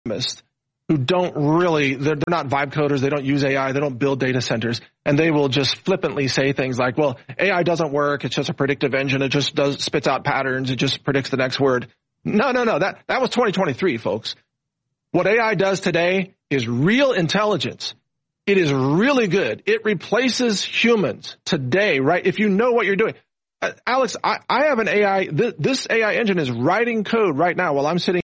who don't really, they're not vibe coders, they don't use AI, they don't build data centers, and they will just flippantly say things like, well, AI doesn't work, it's just a predictive engine, it just spits out patterns, it just predicts the next word. No, that was 2023, folks. What AI does today is real intelligence. It is really good. It replaces humans today, right? If you know what you're doing. Alex, I have an AI, this AI engine is writing code right now while I'm sitting